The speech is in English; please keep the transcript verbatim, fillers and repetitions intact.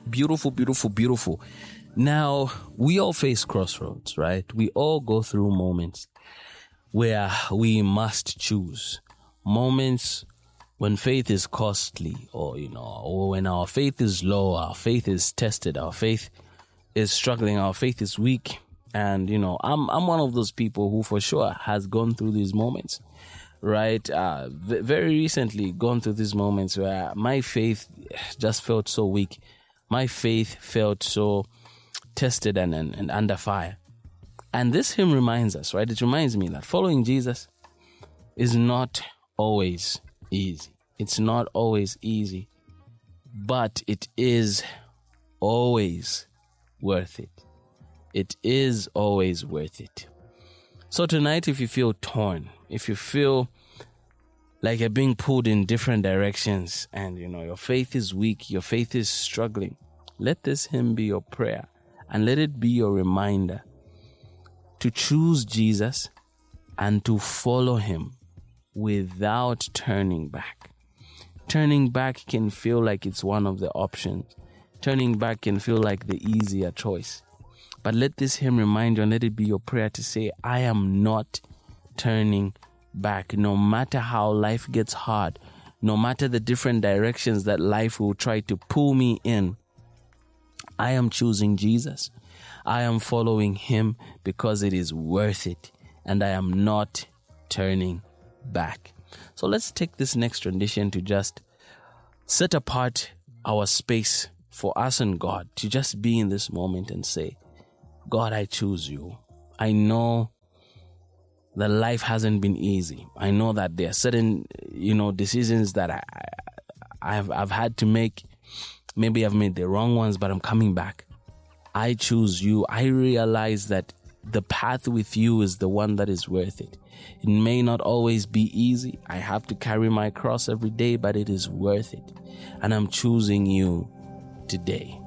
Beautiful, beautiful, beautiful. Now, we all face crossroads, right? We all go through moments where we must choose. Moments when faith is costly, or, you know, or when our faith is low, our faith is tested, our faith is struggling, our faith is weak. And, you know, I'm, I'm one of those people who for sure has gone through these moments, right? Uh, v- very recently gone through these moments where my faith just felt so weak. My faith felt so tested and, and, and under fire. And this hymn reminds us, right? It reminds me that following Jesus is not always easy. It's not always easy, but it is always worth it. It is always worth it. So tonight, if you feel torn, if you feel like you're being pulled in different directions and, you know, your faith is weak, your faith is struggling, let this hymn be your prayer and let it be your reminder to choose Jesus and to follow him without turning back. Turning back can feel like it's one of the options. Turning back can feel like the easier choice. But let this hymn remind you and let it be your prayer to say, I am not turning back. No matter how life gets hard, no matter the different directions that life will try to pull me in, I am choosing Jesus. I am following him because it is worth it, and I am not turning back. So let's take this next rendition to just set apart our space for us and God, to just be in this moment and say, God, I choose you. I know that life hasn't been easy. I know that there are certain, you know, decisions that I, I, I've, I've had to make. Maybe I've made the wrong ones, but I'm coming back. I choose you. I realize that the path with you is the one that is worth it. It may not always be easy. I have to carry my cross every day, but it is worth it. And I'm choosing you today.